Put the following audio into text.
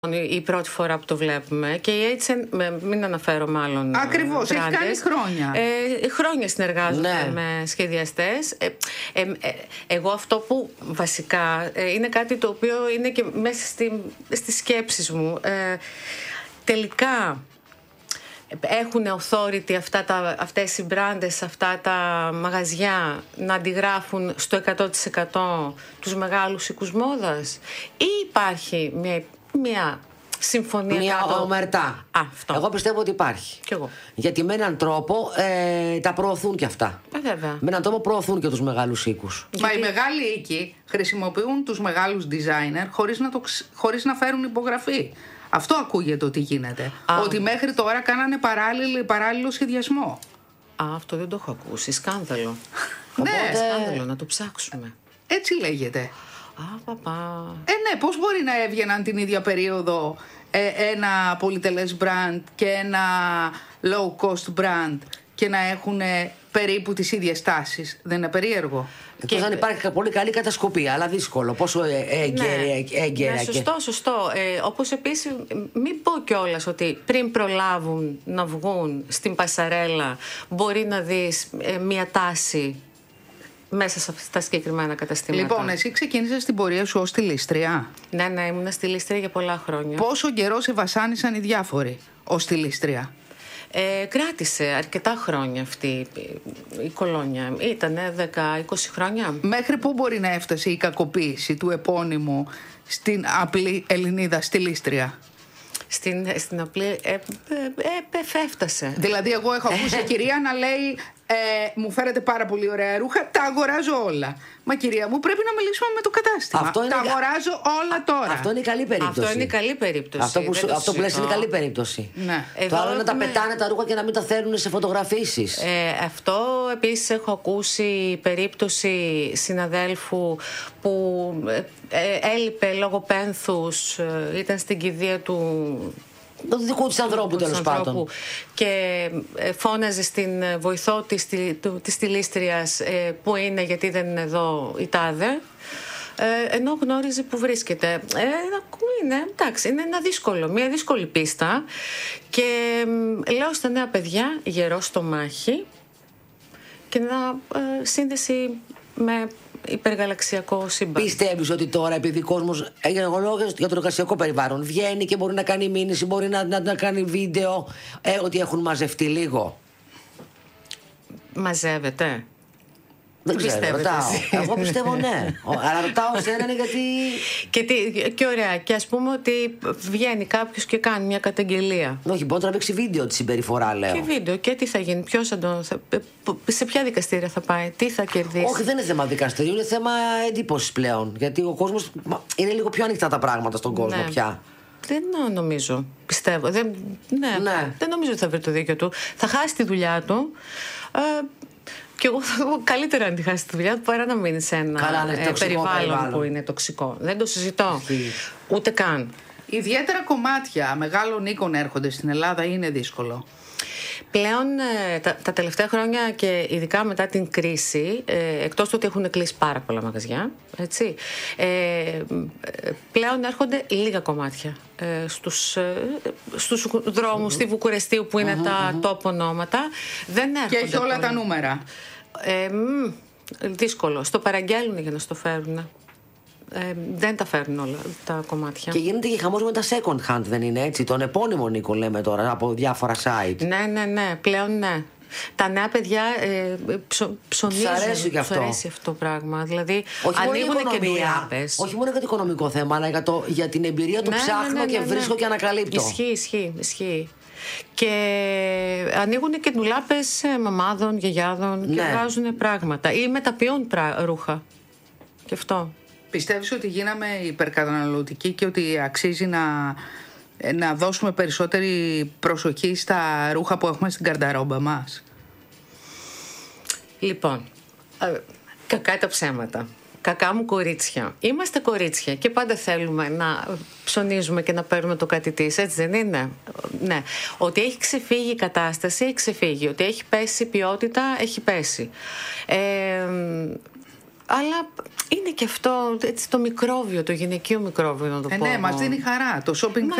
η πρώτη φορά που το βλέπουμε και η H&M, μην αναφέρω μάλλον. Ακριβώς, έχει κάνει χρόνια. Χρόνια συνεργάζονται με σχεδιαστές. Εγώ αυτό που βασικά είναι κάτι το οποίο είναι και μέσα στις σκέψεις μου. Τελικά έχουν authority αυτές οι μπράντες, αυτά τα μαγαζιά να αντιγράφουν στο 100% τους μεγάλους οίκους μόδας, ή υπάρχει μια συμφωνία, μια ομερτά? Αυτό. Εγώ πιστεύω ότι υπάρχει. Κι εγώ. Γιατί με έναν τρόπο τα προωθούν και αυτά. Βέβαια. Με έναν τρόπο προωθούν και τους μεγάλους οίκους. Μα οι μεγάλοι οίκοι χρησιμοποιούν τους μεγάλους designer χωρίς να φέρουν υπογραφή. Αυτό ακούγεται ότι γίνεται. Ότι μέχρι τώρα κάνανε παράλληλο σχεδιασμό. Αυτό δεν το έχω ακούσει. Σκάνδαλο. Ναι, σκάνδαλο, να το ψάξουμε. Έτσι λέγεται. Παπά. Ναι, πώς μπορεί να έβγαιναν την ίδια περίοδο ένα πολυτελές brand και ένα low cost brand και να έχουν περίπου τις ίδιες τάσεις? Δεν είναι περίεργο? Εκτός αν υπάρχει πολύ καλή κατασκοπία, αλλά δύσκολο. Πόσο έγκαιρα. Ναι, σωστό. Όπως επίσης, μην πω κιόλας ότι πριν προλάβουν να βγουν στην πασαρέλα μπορεί να δεις μια τάση μέσα στα συγκεκριμένα καταστήματα. Λοιπόν, εσύ ξεκίνησες την πορεία σου ως στιλίστρια. Ναι, ήμουν στιλίστρια για πολλά χρόνια. Πόσο καιρό σε βασάνισαν οι διάφοροι ως στιλίστρια? Κράτησε αρκετά χρόνια αυτή η κολόνια. Ήτανε 10-20 χρόνια. Μέχρι πού μπορεί να έφτασε η κακοποίηση του επώνυμου στην απλή Ελληνίδα στιλίστρια? Στην απλή έφτασε. Δηλαδή εγώ έχω ακούσει κυρία να λέει μου φέρετε πάρα πολύ ωραία ρούχα, τα αγοράζω όλα. Μα κυρία μου, πρέπει να μιλήσουμε με το κατάστημα. Τα αγοράζω όλα τώρα. Αυτό είναι η καλή περίπτωση. Αυτό είναι η καλή περίπτωση. Αυτό που λες είναι η καλή περίπτωση. Ναι. Το άλλο να τα πετάνε τα ρούχα και να μην τα θέλουν σε φωτογραφίσεις. Αυτό επίσης έχω ακούσει περίπτωση συναδέλφου που έλειπε λόγω πένθους, ήταν στην κηδεία του δικού της ανθρώπου, τέλος πάντων, και φώναζε στην βοηθό της στιλίστριας που είναι, γιατί δεν είναι εδώ η τάδε, ενώ γνώριζε που βρίσκεται. Εντάξει, είναι μια δύσκολη πίστα, και λέω στα νέα παιδιά γερό στο μάχη και να σύνδεση με υπεργαλαξιακό σύμπαν. Πιστεύεις ότι τώρα, επειδή ο κόσμος, για το εργασιακό περιβάλλον, βγαίνει και μπορεί να κάνει μήνυση, μπορεί να κάνει βίντεο, ότι έχουν μαζευτεί λίγο? Μαζεύεται? Δεν ξέρω, ρωτάω. Εγώ πιστεύω ναι. Αλλά ρωτάω εσένα γιατί. Και ωραία. Και ας πούμε ότι βγαίνει κάποιος και κάνει μια καταγγελία. Όχι, μπορεί να τραβήξει βίντεο τη συμπεριφορά, λέω. Και βίντεο. Και τι θα γίνει, σε ποια δικαστήρια θα πάει, τι θα κερδίσει? Όχι, δεν είναι θέμα δικαστηρίου, είναι θέμα εντύπωσης πλέον. Γιατί ο κόσμος είναι λίγο πιο ανοιχτά τα πράγματα στον κόσμο πια. Δεν νομίζω. Πιστεύω. Δεν νομίζω ότι θα βρει το δίκιο του. Θα χάσει τη δουλειά του. Και εγώ θα πω καλύτερα να τη χάσει τη δουλειά του παρά να μείνει σε ένα περιβάλλον που είναι τοξικό. Δεν το συζητώ. Ούτε καν. Ιδιαίτερα κομμάτια μεγάλων οίκων έρχονται στην Ελλάδα, είναι δύσκολο? Πλέον τα τελευταία χρόνια και ειδικά μετά την κρίση, εκτός του ότι έχουν κλείσει πάρα πολλά μαγαζιά, έτσι, πλέον έρχονται λίγα κομμάτια στους δρόμους, στη Βουκουρεστίου που είναι τα top ονόματα. Δεν έρχονται. Και έχει όλα τα νούμερα. Δύσκολο. Στο παραγγέλνουν για να στο φέρουν. Δεν τα φέρνουν όλα τα κομμάτια. Και γίνεται και χαμός με τα second hand, δεν είναι έτσι? Τον επώνυμο Νίκο λέμε τώρα από διάφορα site. Ναι, πλέον ναι. Τα νέα παιδιά ψωνίζουν. Τους αρέσει και αυτό. Τους αρέσει αυτό το πράγμα. Δηλαδή ανοίγουν και ντουλάπες. Όχι μόνο για το οικονομικό θέμα, αλλά για την εμπειρία του ψάχνω και βρίσκω και ανακαλύπτω. Ισχύει. Και ανοίγουν και ντουλάπες μαμάδων, γιαγιάδων και βγάζουν πράγματα. Ή μεταποιούν ρούχα. Και αυτό. Πιστεύεις ότι γίναμε υπερκαταναλωτικοί και ότι αξίζει να δώσουμε περισσότερη προσοχή στα ρούχα που έχουμε στην γκαρνταρόμπα μας? Λοιπόν, κακά τα ψέματα. Κακά μου κορίτσια. Είμαστε κορίτσια και πάντα θέλουμε να ψωνίζουμε και να παίρνουμε το κάτι της, έτσι δεν είναι? Ναι. Ότι έχει ξεφύγει η κατάσταση, έχει ξεφύγει. Ότι έχει πέσει η ποιότητα, έχει πέσει. Αλλά είναι και αυτό έτσι, το μικρόβιο, το γυναικείο μικρόβιο, να το πω. Ναι, μας δίνει χαρά. Το shopping